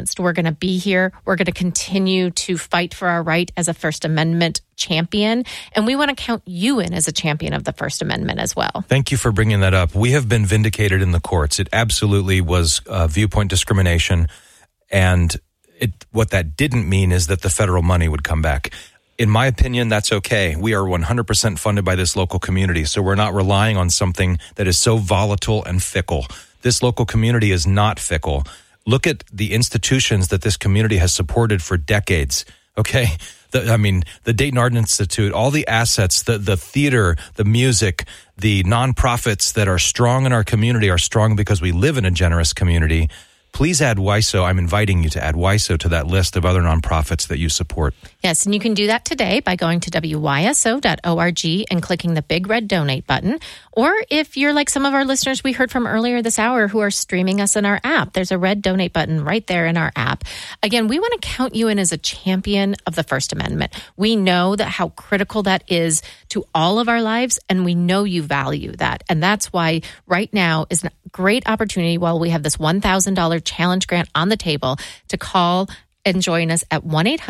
against. We're going to be here. We're going to continue to fight for our right as a First Amendment champion. And we want to count you in as a champion of the First Amendment as well. Thank you for bringing that up. We have been vindicated in the courts. It absolutely was viewpoint discrimination. And what that didn't mean is that the federal money would come back. In my opinion, that's okay. We are 100% funded by this local community, so we're not relying on something that is so volatile and fickle. This local community is not fickle. Look at the institutions that this community has supported for decades, okay? The Dayton Art Institute, all the assets, the theater, the music, the nonprofits that are strong in our community are strong because we live in a generous community. Please add WISO. I'm inviting you to add WISO to that list of other nonprofits that you support. Yes, and you can do that today by going to wyso.org and clicking the big red donate button. Or if you're like some of our listeners we heard from earlier this hour who are streaming us in our app, there's a red donate button right there in our app. Again, we want to count you in as a champion of the First Amendment. We know that how critical that is to all of our lives, and we know you value that. And that's why right now is a great opportunity while we have this $1,000 challenge grant on the table to call and join us at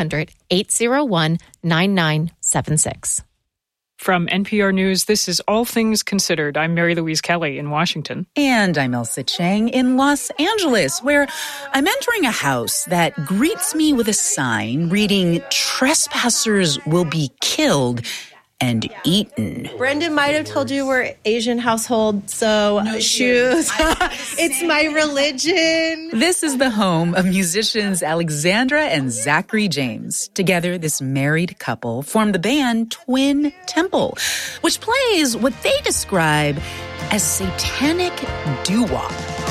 1-800-801-9976. From NPR News, this is All Things Considered. I'm Mary Louise Kelly in Washington. And I'm Elsa Chang in Los Angeles, where I'm entering a house that greets me with a sign reading, "Trespassers will be killed and eaten." Brendan might have told you we're Asian household, so no shoes. It's my religion. This is the home of musicians Alexandra and Zachary James. Together, this married couple formed the band Twin Temple, which plays what they describe as satanic doo-wop.